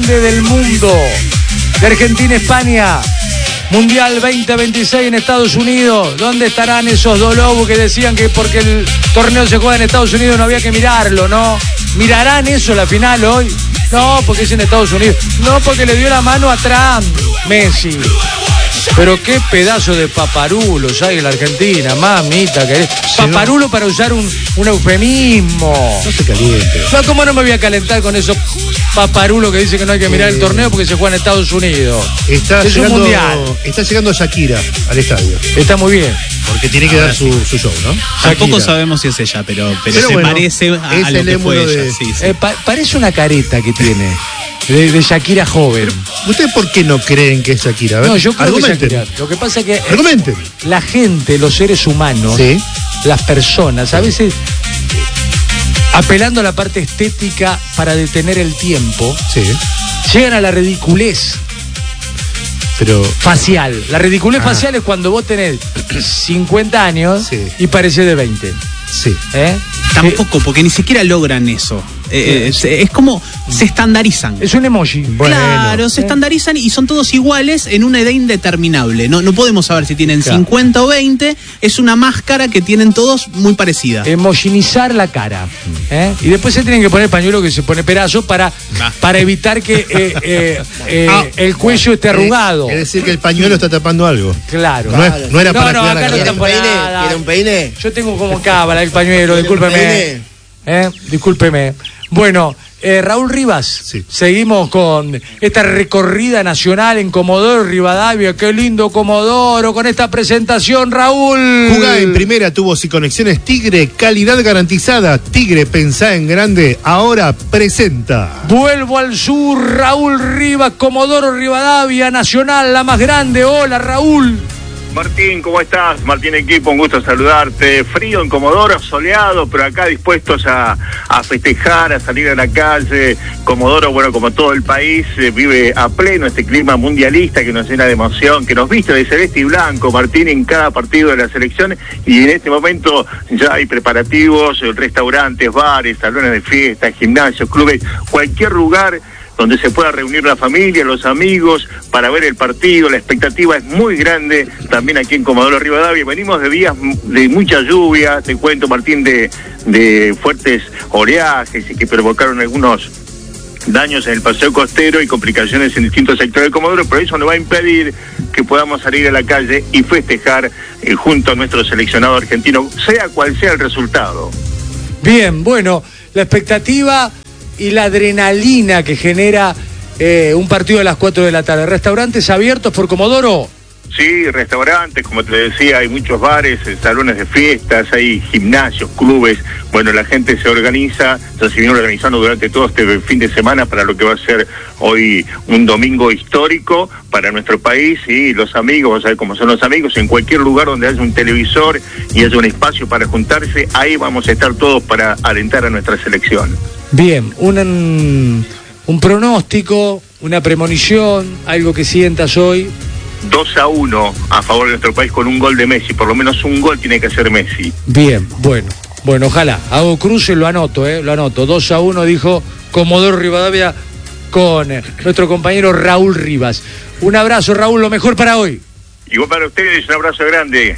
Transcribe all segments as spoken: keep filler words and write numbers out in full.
grande del mundo. De Argentina, España. Mundial veinte veintiséis en Estados Unidos. ¿Dónde estarán esos dos lobos que decían que porque el torneo se juega en Estados Unidos no había que mirarlo, no? ¿Mirarán eso la final hoy? No, porque es en Estados Unidos. No, porque le dio la mano a Trump, Messi. Pero qué pedazo de paparulos hay en la Argentina, mamita. Que paparulo para usar un, un eufemismo. No se caliente. No, ¿cómo no me voy a calentar con esos paparulos que dicen que no hay que mirar el torneo porque se juega en Estados Unidos? Está es llegando, un mundial. Está llegando Shakira al estadio. Está muy bien. Porque tiene que Ahora dar su, sí. su show, ¿no? Tampoco Shakira. sabemos si es ella, pero, pero, Pero se bueno, parece a, es a lo el que fue émulo ella. de- Sí, sí. Eh, pa- parece una careta que tiene. De, de Shakira joven. ¿Ustedes por qué no creen que es Shakira? A ver, No, yo creo que es argumenten. Shakira. Lo que pasa es que eh, Argumenten. la gente, los seres humanos, Sí. las personas, a veces apelando a la parte estética para detener el tiempo, Sí. llegan a la ridiculez Pero. facial. La ridiculez Ah. facial es cuando vos tenés cincuenta años Sí. y parecés de veinte. Sí. ¿Eh? Tampoco, porque ni siquiera logran eso. Eh, es, es como se estandarizan. Es un emoji. Bueno. Claro, se Eh. estandarizan y son todos iguales en una edad indeterminable. No, no podemos saber si tienen Claro. cincuenta o veinte. Es una máscara que tienen todos muy parecida. Emojinizar la cara. ¿eh? Y después se tienen que poner pañuelo que se pone pedazo para, Ah. para evitar que eh, eh, eh, Ah. el cuello esté arrugado. Es decir, que el pañuelo está tapando algo. Claro. No, es- no era No, para no, cuidar la acá no cara. está por peine? nada. ¿Quiere un peine? Yo tengo como cábala el pañuelo, ¿Quiere un discúlpeme. peine? ¿Eh? Discúlpeme. Bueno, eh, Raúl Rivas, Sí. seguimos con esta recorrida nacional en Comodoro Rivadavia. Qué lindo Comodoro con esta presentación, Raúl. Jugá en primera, tubos y conexiones Tigre, calidad garantizada. Tigre, pensá en grande, ahora presenta. Vuelvo al sur, Raúl Rivas, Comodoro Rivadavia, Nacional, la más grande. Hola, Raúl. Martín, ¿cómo estás? Martín Equipo, un gusto saludarte. Frío en Comodoro, soleado, pero acá dispuestos a, a festejar, a salir a la calle. Comodoro, bueno, como todo el país, eh, vive a pleno este clima mundialista que nos llena de emoción, que nos viste de celeste y blanco, Martín, en cada partido de la selección. Y en este momento ya hay preparativos, eh, restaurantes, bares, salones de fiesta, gimnasios, clubes, cualquier lugar donde se pueda reunir la familia, los amigos, para ver el partido. La expectativa es muy grande también aquí en Comodoro Rivadavia. Venimos de días de mucha lluvia, te cuento, Martín, de, de fuertes oleajes y que provocaron algunos daños en el paseo costero y complicaciones en distintos sectores de Comodoro, pero eso no va a impedir que podamos salir a la calle y festejar eh, junto a nuestro seleccionado argentino, sea cual sea el resultado. Bien, bueno, la expectativa y la adrenalina que genera eh, un partido a las cuatro de la tarde. ¿Restaurantes abiertos por Comodoro? Sí, restaurantes, como te decía, hay muchos bares, eh, salones de fiestas, hay gimnasios, clubes. Bueno, la gente se organiza, ya se viene organizando durante todo este fin de semana para lo que va a ser hoy un domingo histórico para nuestro país, y los amigos, vos sabés cómo son los amigos, en cualquier lugar donde haya un televisor y haya un espacio para juntarse, ahí vamos a estar todos para alentar a nuestra selección. Bien, un, un pronóstico, una premonición, algo que sientas hoy. dos a uno a favor de nuestro país con un gol de Messi, por lo menos un gol tiene que hacer Messi. Bien, bueno, bueno, ojalá. Hago cruce, lo anoto, eh, lo anoto. dos a uno dijo Comodoro Rivadavia con eh, nuestro compañero Raúl Rivas. Un abrazo, Raúl, lo mejor para hoy. Igual para ustedes, un abrazo grande.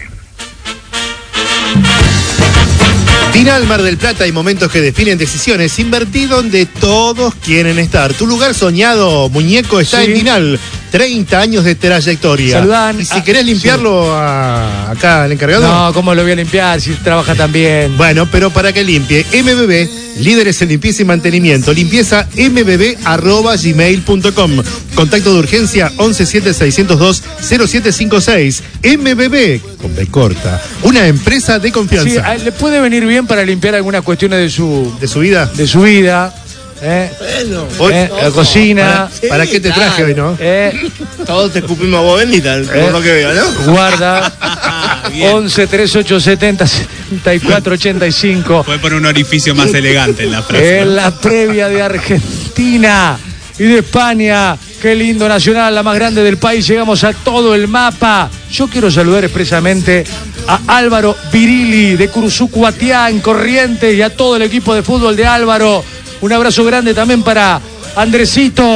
Final Mar del Plata, hay momentos que definen decisiones. Invertí donde todos quieren estar. Tu lugar soñado, muñeco, está Sí. en Dinal. treinta años de trayectoria. Saludán. Y si Ah, querés limpiarlo a- acá al encargado. No, ¿cómo lo voy a limpiar si trabaja tan bien? Bueno, pero para que limpie, M B B, líderes en limpieza y mantenimiento. Limpieza m b b arroba gmail punto com. Contacto de urgencia once siete seiscientos dos cero siete cinco seis. M B B, con B corta. Una empresa de Sí, confianza. a- le puede venir bien para limpiar algunas cuestiones de su, ¿De su vida? de su vida. ¿eh? Bueno, Hoy- ¿eh? La cocina. Sí, ¿Para qué te traje claro. hoy, no? ¿eh? todos te escupimos a vos, Benita, Eh. por lo que veo, ¿no? Guarda. once treinta y ocho setenta setenta y cuatro ochenta y cinco. Puede poner un orificio más elegante en la frase. En la previa de Argentina y de España. Qué lindo Nacional, la más grande del país. Llegamos a todo el mapa. Yo quiero saludar expresamente a Álvaro Virilli de Curuzucuatiá en Corrientes y a todo el equipo de fútbol de Álvaro. Un abrazo grande también para Andresito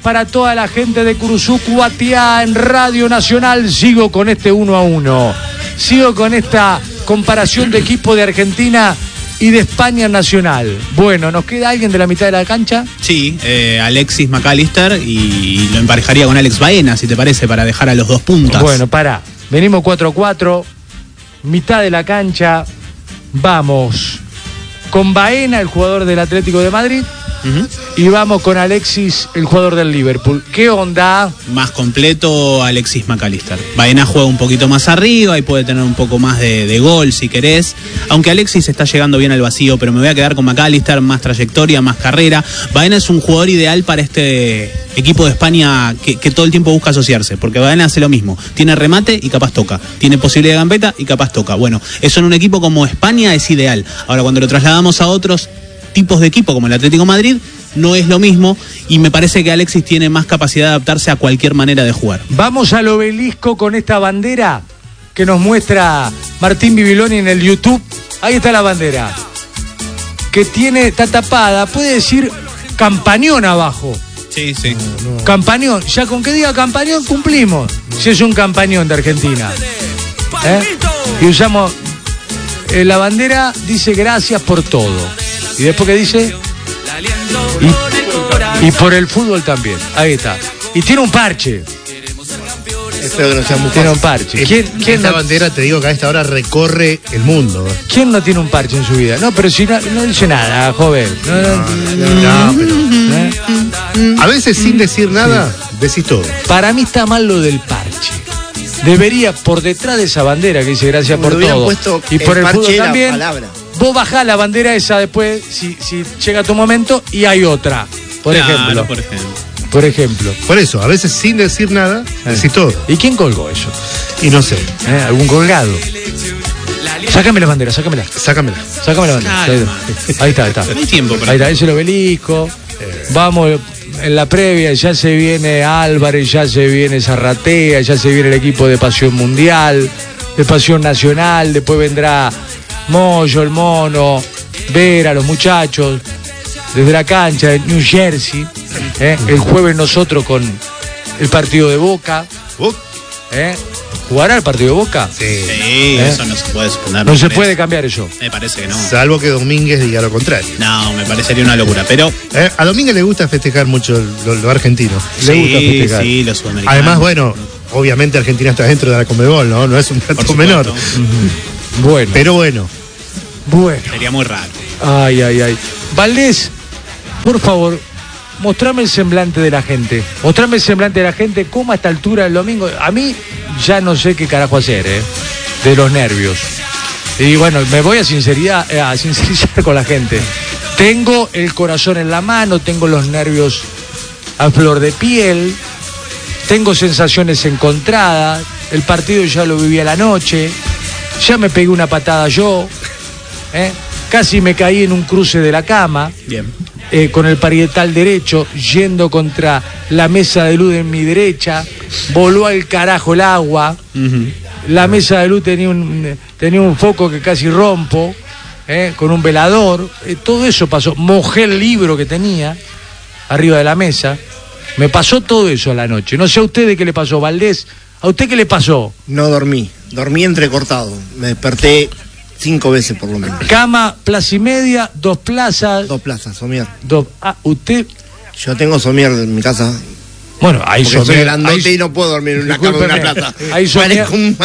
para toda la gente de Curuzú, Cuatiá, en Radio Nacional. Sigo con este uno a uno. Sigo con esta comparación de equipo de Argentina y de España Nacional. Bueno, ¿nos queda alguien de la mitad de la cancha? Sí, eh, Alexis McAllister, y lo emparejaría con Alex Baena, si te parece, para dejar a los dos puntas. Bueno, pará. Venimos cuatro a cuatro, mitad de la cancha. Vamos con Baena, el jugador del Atlético de Madrid. Uh-huh. Y vamos con Alexis, el jugador del Liverpool. ¿Qué onda? Más completo Alexis McAllister. Baena juega un poquito más arriba y puede tener un poco más de, de gol si querés. Aunque Alexis está llegando bien al vacío, pero me voy a quedar con McAllister, más trayectoria, más carrera. Baena es un jugador ideal para este equipo de España que, que todo el tiempo busca asociarse, porque Baena hace lo mismo. Tiene remate y capaz toca. Tiene posibilidad de gambeta y capaz toca. Bueno, eso en un equipo como España es ideal. Ahora, cuando lo trasladamos a otros tipos de equipo como el Atlético de Madrid, no es lo mismo, y me parece que Alexis tiene más capacidad de adaptarse a cualquier manera de jugar. Vamos al obelisco con esta bandera que nos muestra Martín Bibiloni en el YouTube. Ahí está la bandera, que tiene, está tapada, puede decir Campañón abajo. Sí, sí. No, no. Campañón, ya con que diga Campañón cumplimos. Si es un Campañón de Argentina. ¿Eh? Y usamos eh, la bandera, dice gracias por todo. Y después que dice y, y por el fútbol también. Ahí está. Y tiene un parche. Espero que no sea muy Tiene un parche. ¿Quién, quién Esta no, bandera, te digo que a esta hora recorre el mundo. ¿Quién no tiene un parche en su vida? No, pero si no, no dice nada, joven. No, no, No, pero, ¿eh? a veces sin decir nada, decís todo. Para mí está mal lo del parche. Debería, por detrás de esa bandera que dice gracias por todo, y por el, el fútbol también, vos bajás la bandera esa después, si, si llega tu momento, y hay otra. Por claro, ejemplo. Por ejemplo. Por ejemplo. Por eso, a veces sin decir nada, eh. decís todo. ¿Y quién colgó eso? Y no sé. ¿Eh? ¿Algún colgado? Sácame la bandera, sácamela. Sácamela. Sácame la bandera. Dale, ahí está, ahí está. No hay tiempo para ahí está, es el obelisco. Eh. Vamos, en la previa ya se viene Álvarez, ya se viene Zarratea, ya se viene el equipo de Pasión Mundial, de Pasión Nacional, después vendrá Moyo, el Mono, Vera, los muchachos, desde la cancha de New Jersey. ¿eh? El jueves nosotros con el partido de Boca. ¿eh? ¿Jugará el partido de Boca? Sí, sí ¿Eh? Eso no se puede suponer. No se parece. puede cambiar eso. Me parece que no. Salvo que Domínguez diga lo contrario. No, me parecería una locura, pero... Eh, a Domínguez le gusta festejar mucho lo, lo argentino. Sí, le gusta festejar. Sí, los sudamericanos. Además, bueno, obviamente Argentina está dentro de la Conmebol, ¿no? No es un plato menor. Uh-huh. Bueno. Pero bueno. Bueno. Sería muy raro. Ay, ay, ay. Valdés, por favor, mostrame el semblante de la gente. Mostrame el semblante de la gente, cómo a esta altura del domingo. A mí ya no sé qué carajo hacer, ¿eh? De los nervios. Y bueno, me voy a sinceridad, eh, a sincerizar con la gente. Tengo el corazón en la mano, tengo los nervios a flor de piel, tengo sensaciones encontradas. El partido ya lo viví a la noche, ya me pegué una patada yo, ¿eh? Casi me caí en un cruce de la cama. Bien. Eh, con el parietal derecho, yendo contra la mesa de luz en mi derecha, voló al carajo el agua. Uh-huh. La mesa de luz tenía un, tenía un foco que casi rompo, eh, con un velador. Eh, todo eso pasó. Mojé el libro que tenía arriba de la mesa. Me pasó todo eso a la noche. No sé a usted de qué le pasó, Valdés. ¿A usted qué le pasó? No dormí. Dormí entrecortado. Me desperté cinco veces por lo menos. Cama, plaza y media, dos plazas. Dos plazas, somier. Dos. Ah, usted. Yo tengo somier en mi casa. Bueno, hay Porque somier. Soy grandote hay... y no puedo dormir en una cama de una plaza. Hay somier,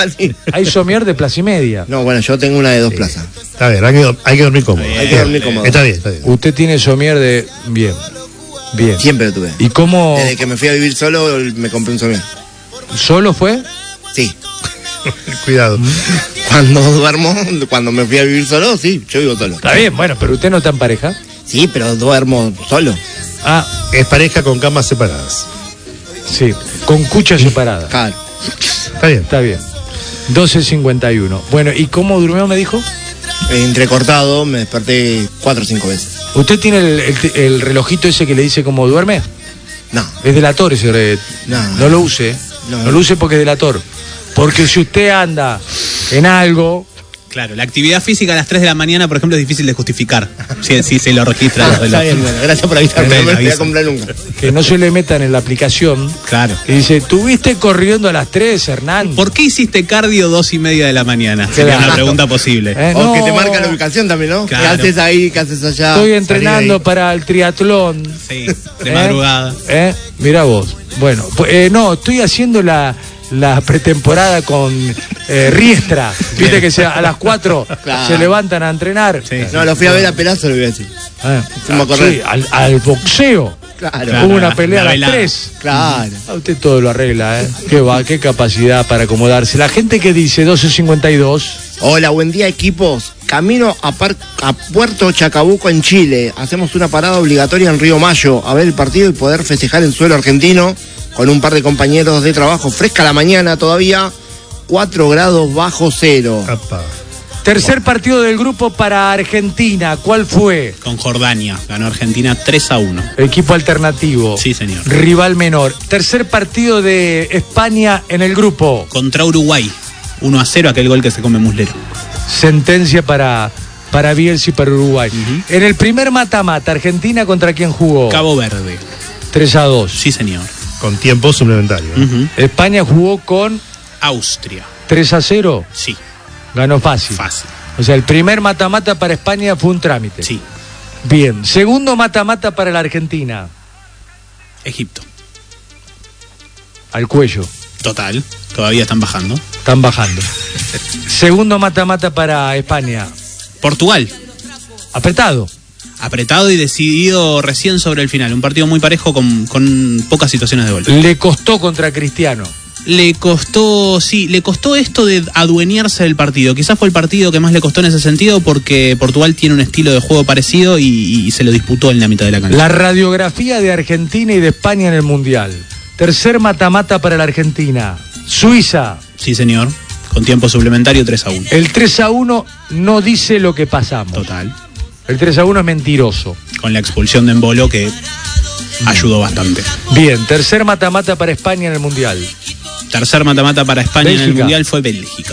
hay somier de plaza y media. No, bueno, yo tengo una de dos sí. plazas. Está bien, hay que, hay que dormir cómodo. Bien, hay que dormir cómodo. Está bien, está bien. Usted tiene somier de... Bien, bien. Siempre lo tuve. ¿Y cómo...? Desde que me fui a vivir solo, me compré un somier. ¿Solo fue? Sí. Cuidado. Cuando duermo, cuando me fui a vivir solo, sí, yo vivo solo. Está bien, bueno, pero usted no está en pareja. Sí, pero duermo solo. Ah, es pareja con camas separadas. Sí, con cuchas separadas. Claro. Está bien. Está bien. doce cincuenta y uno. Bueno, ¿y cómo durmió, me dijo? Entrecortado, me desperté cuatro o cinco veces. ¿Usted tiene el, el, el relojito ese que le dice cómo duerme? No. Es delator ese reloj. No, no. No lo use. No, no lo use porque es delator. Porque si usted anda en algo, Claro, la actividad física a las tres de la mañana, por ejemplo, es difícil de justificar. Si, si se lo registra. Ah, está bien, bueno, gracias por avisarme, Bien, no me voy a avisa. comprar nunca. Que no se le metan en la aplicación. Claro. Y dice, ¿tuviste corriendo a las tres, Hernán? ¿Por qué hiciste cardio dos y media de la mañana? Sería Claro. una pregunta posible. Eh, O no, que te marca la ubicación también, ¿no? Claro. ¿Qué haces ahí? ¿Qué haces allá? Estoy Salí entrenando ahí. para el triatlón. Sí, de ¿Eh? madrugada. ¿Eh? Mirá vos. Bueno, pues, eh, no, estoy haciendo la, la pretemporada con eh, Riestra. Viste Bien. que se- a las cuatro Claro. se levantan a entrenar. Sí. No, lo fui a ver a Pelazo, le voy a decir. Eh, Fuimos a correr. sí, al, al boxeo. Claro. Claro. Hubo una la- pelea la a las velada. tres. Claro. Ah, usted todo lo arregla, ¿eh? Qué va, qué capacidad para acomodarse. La gente que dice doce cincuenta y dos. Hola, buen día, equipos. Camino a, Par- a Puerto Chacabuco, en Chile. Hacemos una parada obligatoria en Río Mayo a ver el partido y poder festejar en suelo argentino con un par de compañeros de trabajo. Fresca la mañana todavía, cuatro grados bajo cero. Apa. Tercer partido del grupo para Argentina. ¿Cuál fue? Con Jordania. Ganó Argentina tres a uno. Equipo alternativo. Sí, señor. Rival menor. Tercer partido de España en el grupo. Contra Uruguay. uno a cero, aquel gol que se come Muslero. Sentencia para, para Bielsa y para Uruguay. Ujú. En el primer mata-mata, Argentina contra quién jugó. Cabo Verde. tres a dos. Sí, señor. Con tiempo suplementario. ¿eh? Ujú. España jugó con Austria. tres a cero. Sí, Ganó fácil. fácil. O sea, el primer mata-mata para España fue un trámite. Sí. Bien. Segundo mata-mata para la Argentina. Egipto. Al cuello. Total. Todavía están bajando. Están bajando. Segundo mata-mata para España. Portugal. Apretado. Apretado y decidido recién sobre el final. Un partido muy parejo con, con pocas situaciones de gol. Le costó contra Cristiano. Le costó, sí, le costó esto de adueñarse del partido. Quizás fue el partido que más le costó en ese sentido porque Portugal tiene un estilo de juego parecido y, y se lo disputó en la mitad de la cancha. La radiografía de Argentina y de España en el Mundial. Tercer mata-mata para la Argentina. Suiza. Sí, señor. Con tiempo suplementario tres a uno. El tres a uno no dice lo que pasamos. Total. El tres a uno es mentiroso. Con la expulsión de Embolo que ayudó bastante. Bien, tercer mata-mata para España en el Mundial. Tercer mata-mata para España en el Bélgica. Mundial fue Bélgica.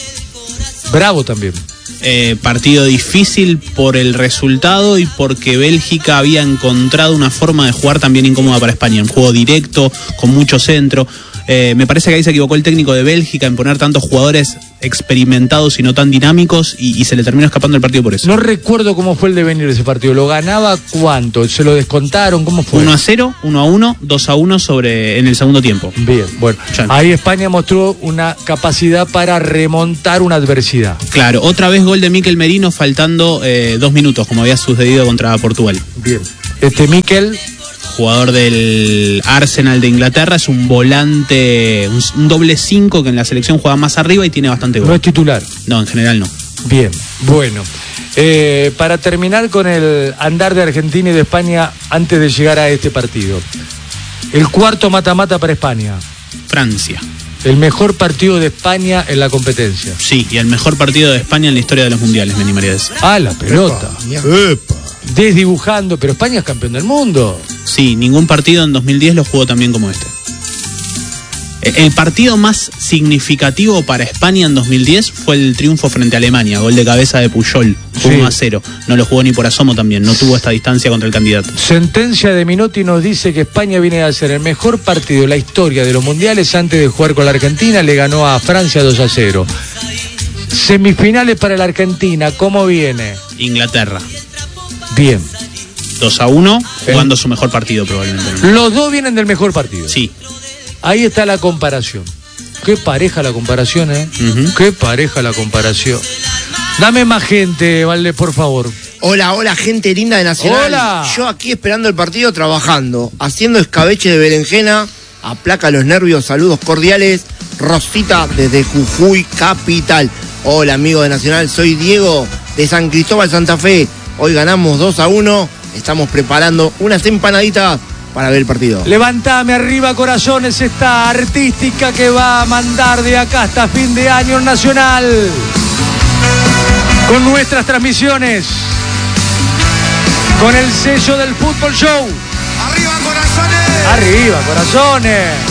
Bravo también. Eh, partido difícil por el resultado y porque Bélgica había encontrado una forma de jugar también incómoda para España. Un juego directo, con mucho centro. Eh, me parece que ahí se equivocó el técnico de Bélgica en poner tantos jugadores experimentados y no tan dinámicos y, y se le terminó escapando el partido por eso. No recuerdo cómo fue el devenir de ese partido. ¿Lo ganaba cuánto? ¿Se lo descontaron? ¿Cómo fue? uno a cero, uno a uno, dos a uno sobre, en el segundo tiempo. Bien, bueno. Ya. Ahí España mostró una capacidad para remontar una adversidad. Claro, otra vez gol de Mikel Merino faltando eh, dos minutos, como había sucedido contra Portugal. Bien. Este Mikel, Jugador del Arsenal de Inglaterra, es un volante, un, un doble cinco que en la selección juega más arriba y tiene bastante no gol. es titular. No, en general no. Bien, bueno. Eh, para terminar con el andar de Argentina y de España antes de llegar a este partido. El cuarto mata-mata para España. Francia. El mejor partido de España en la competencia. Sí, y el mejor partido de España en la historia de los mundiales, me animaría a decir. Ah, la pelota. Epa. Desdibujando, pero España es campeón del mundo. Sí, ningún partido en dos mil diez lo jugó tan bien como este. El partido más significativo para España en dos mil diez fue el triunfo frente a Alemania, gol de cabeza de Puyol, Sí. uno a cero. No lo jugó ni por asomo también, no tuvo esta distancia contra el candidato. Sentencia de Minotti nos dice que España viene a hacer el mejor partido de la historia de los mundiales antes de jugar con la Argentina. Le ganó a Francia dos a cero. Semifinales para la Argentina, ¿cómo viene? Inglaterra, Bien. dos a uno, jugando su mejor partido probablemente. ¿no? Los dos vienen del mejor partido. Sí, Ahí está la comparación. Qué pareja la comparación, ¿eh? Ujú. Qué pareja la comparación. Dame más gente, Valde, por favor. Hola, hola, gente linda de Nacional. Hola. Yo aquí esperando el partido, trabajando, haciendo escabeche de berenjena. Aplaca los nervios, saludos cordiales. Rosita desde Jujuy, capital. Hola, amigo de Nacional, soy Diego de San Cristóbal, Santa Fe. Hoy ganamos dos a uno. Estamos preparando unas empanaditas para ver el partido. Levantame arriba, corazones, esta artística que va a mandar de acá hasta fin de año Nacional. Con nuestras transmisiones. Con el sello del Fútbol Show. ¡Arriba, corazones! Arriba, corazones.